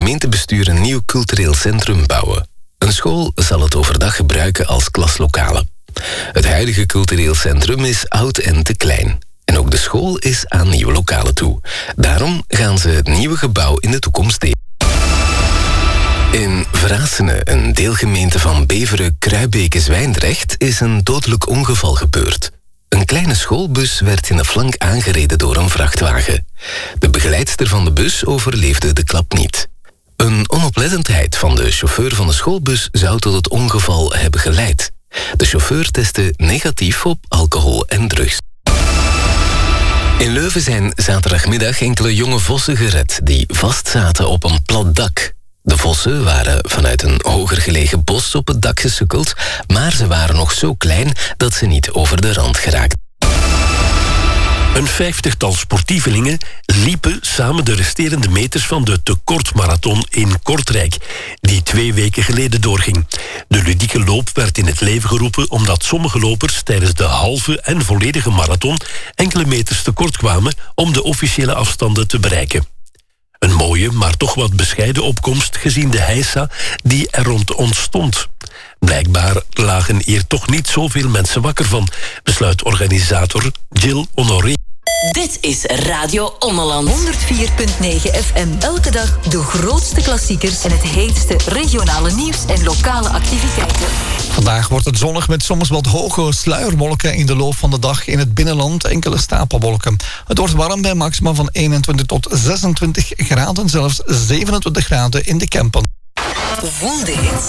gemeentebestuur een nieuw cultureel centrum bouwen. Een school zal het overdag gebruiken als klaslokalen. Het huidige cultureel centrum is oud en te klein. En ook de school is aan nieuwe lokalen toe. Daarom gaan ze het nieuwe gebouw in de toekomst delen. In Vrasene, een deelgemeente van Beveren-Kruibeke-Zwijndrecht, is een dodelijk ongeval gebeurd. Een kleine schoolbus werd in de flank aangereden door een vrachtwagen. De begeleidster van de bus overleefde de klap niet. Een onoplettendheid van de chauffeur van de schoolbus zou tot het ongeval hebben geleid. De chauffeur testte negatief op alcohol en drugs. In Leuven zijn zaterdagmiddag enkele jonge vossen gered die vastzaten op een plat dak. De vossen waren vanuit een hoger gelegen bos op het dak gesukkeld, maar ze waren nog zo klein dat ze niet over de rand geraakten. Een 50-tal sportievelingen liepen samen de resterende meters van de tekortmarathon in Kortrijk, die 2 weken geleden doorging. De ludieke loop werd in het leven geroepen omdat sommige lopers tijdens de halve en volledige marathon enkele meters tekort kwamen om de officiële afstanden te bereiken. Een mooie, maar toch wat bescheiden opkomst gezien de heisa die er rond ontstond. Blijkbaar lagen hier toch niet zoveel mensen wakker van, besluit organisator Jill Honoré. Dit is Radio Ommeland. 104.9 FM. Elke dag de grootste klassiekers en het heetste regionale nieuws en lokale activiteiten. Vandaag wordt het zonnig met soms wat hoge sluierwolken in de loop van de dag in het binnenland, enkele stapelwolken. Het wordt warm bij maxima van 21 tot 26 graden, zelfs 27 graden in de Kempen. Voel de hits.